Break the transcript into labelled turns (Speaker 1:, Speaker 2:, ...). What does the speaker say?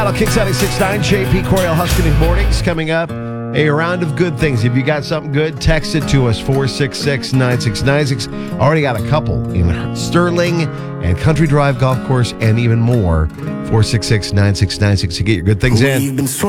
Speaker 1: Kicks out at 6-9. JP Coriel Huskinick Mornings coming up. A round of good things. If you got something good, text it to us, 466-9696. Already got a couple in Sterling and Country Drive Golf Course and even more. 466-9696 to get your good things in.